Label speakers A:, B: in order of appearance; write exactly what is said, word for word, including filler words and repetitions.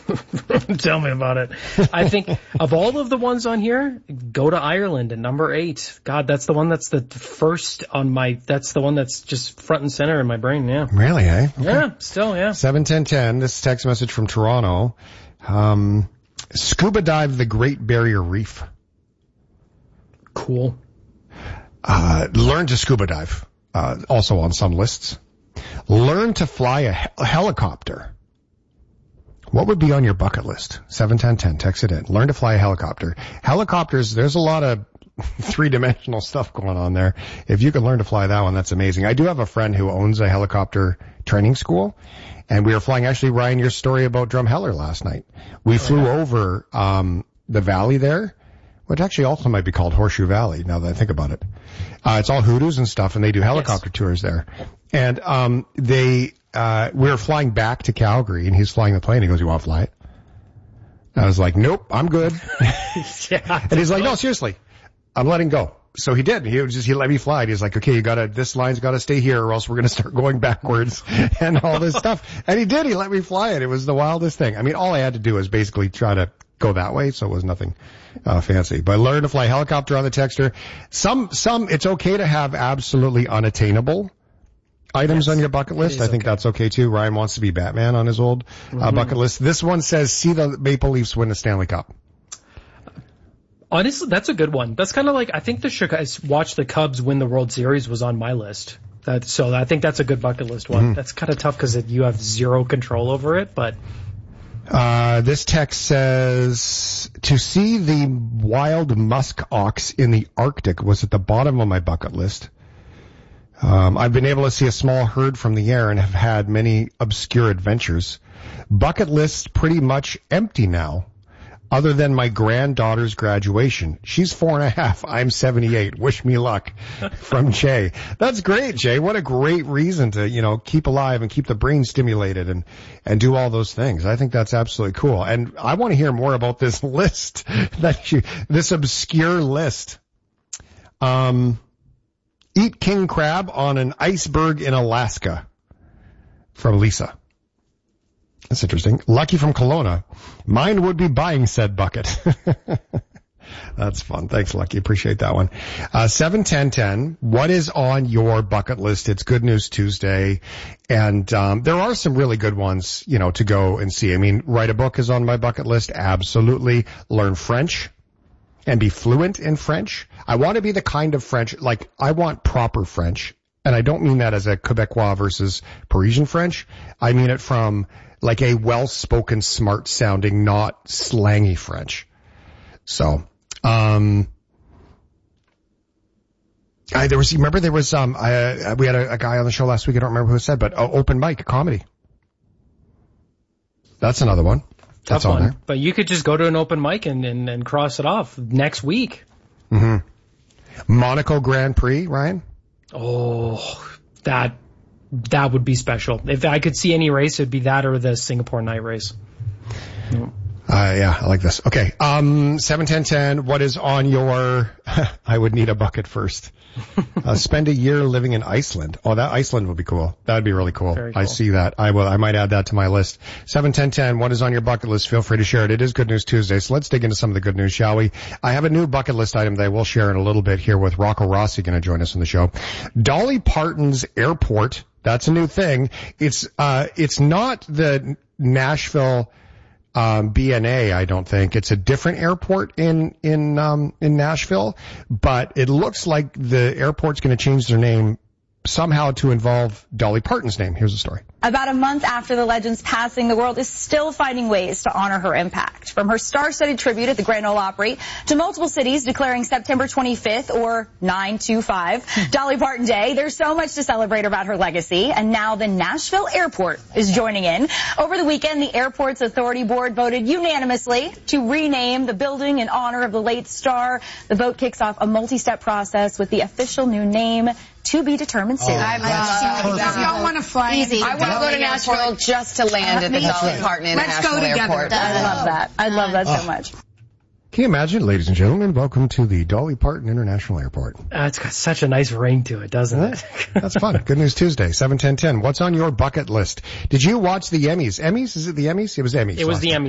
A: Tell me about it. I think of all of the ones on here, go to Ireland at number eight. God, that's the one that's the first on my, that's the one that's just front and center in my brain, yeah.
B: Really, eh? Okay.
A: Yeah, still, yeah.
B: seven ten ten, this is a text message from Toronto. Um, scuba dive the Great Barrier Reef.
A: Cool.
B: Uh, learn to scuba dive, uh, also on some lists. Learn to fly a, he- a helicopter. What would be on your bucket list? seven ten ten, text it in. Learn to fly a helicopter. Helicopters, there's a lot of three-dimensional stuff going on there. If you can learn to fly that one, that's amazing. I do have a friend who owns a helicopter training school, and we were flying, actually, Ryan, your story about Drumheller last night. We flew
A: yeah.
B: over um the valley there, which actually also might be called Horseshoe Valley, now that I think about it. Uh, it's all hoodoos and stuff, and they do helicopter yes. tours there. And um they... Uh, we were flying back to Calgary, and he's flying the plane. He goes, you want to fly it? I was like, nope, I'm good.
A: yeah,
B: and he's like, no, seriously, I'm letting go. So he did. He was just, he let me fly. He's like, okay, you gotta, this line's gotta stay here or else we're gonna start going backwards and all this stuff. And he did. He let me fly it. It was the wildest thing. I mean, all I had to do was basically try to go that way, so it was nothing uh, fancy. But learn to fly helicopter on the texter. Some, some, it's okay to have absolutely unattainable items yes, on your bucket list. I think okay. that's okay too. Ryan wants to be Batman on his old mm-hmm. uh, bucket list. This one says, see the Maple Leafs win the Stanley Cup.
A: Honestly, that's a good one. That's kind of like, I think the Chicago, watch the Cubs win the World Series was on my list. That, so I think that's a good bucket list one. Mm-hmm. That's kind of tough because you have zero control over it, but.
B: Uh, this text says, to see the wild musk ox in the Arctic was at the bottom of my bucket list. Um, I've been able to see a small herd from the air and have had many obscure adventures. Bucket list pretty much empty now, other than my granddaughter's graduation. She's four and a half. I'm seventy-eight. Wish me luck. From Jay. That's great, Jay. What a great reason to, you know, keep alive and keep the brain stimulated and, and do all those things. I think that's absolutely cool. And I want to hear more about this list that you, this obscure list. Um, Eat king crab on an iceberg in Alaska. From Lisa. That's interesting. Lucky from Kelowna. Mine would be buying said bucket. That's fun. Thanks, Lucky. Appreciate that one. Uh, seven ten ten. What is on your bucket list? It's Good News Tuesday. And, um, there are some really good ones, you know, to go and see. I mean, write a book is on my bucket list. Absolutely. Learn French. And be fluent in French. I want to be the kind of French, like, I want proper French. And I don't mean that as a Quebecois versus Parisian French. I mean it from, like, a well-spoken, smart-sounding, not slangy French. So, um, I, there was, remember there was, um, I, we had a, a guy on the show last week, I don't remember who it said, but uh, open mic comedy. That's another one.
A: Tough
B: That's on
A: one,
B: there.
A: But you could just go to an open mic and, and, and cross it off next week.
B: Mm-hmm. Monaco Grand Prix, Ryan?
A: Oh, that that would be special. If I could see any race, it'd be that or the Singapore night race.
B: Uh, yeah, I like this. Okay, um, seven ten ten, what is on your, I would need a bucket first. Uh, spend a year living in Iceland. Oh, that Iceland would be cool. That would be really cool.
A: Very cool.
B: I see that. I will, I might add that to my list. seven ten ten, what is on your bucket list? Feel free to share it. It is Good News Tuesday, so let's dig into some of the good news, shall we? I have a new bucket list item that I will share in a little bit here with Rocco Rossi going to join us on the show. Dolly Parton's airport. That's a new thing. It's, uh, it's not the Nashville Um, B N A, I don't think. It's a different airport in, in, um, in Nashville, but it looks like the airport's going to change their name somehow to involve Dolly Parton's name. Here's the story.
C: About a month after the legend's passing, the world is still finding ways to honor her impact. From her star-studded tribute at the Grand Ole Opry to multiple cities declaring September twenty-fifth or nine two five Dolly Parton Day, there's so much to celebrate about her legacy. And now the Nashville Airport is joining in. Over the weekend, the Airport's Authority Board voted unanimously to rename the building in honor of the late star. The vote kicks off a multi-step process with the official new name to be determined soon.
D: Oh, I love that. If y'all want to fly
C: Easy.
D: I want to go to Nashville just to land at the Dolly Parton International Airport.
C: I love that. I love that so much.
B: Can you imagine, ladies and gentlemen, welcome to the Dolly Parton International Airport.
A: Uh, it's got such a nice ring to it, doesn't it?
B: That's fun. Good News Tuesday, seven ten ten. What's on your bucket list? Did you watch the Emmys? Emmys? Is it the Emmys? It was Emmys.
A: It was the Emmys.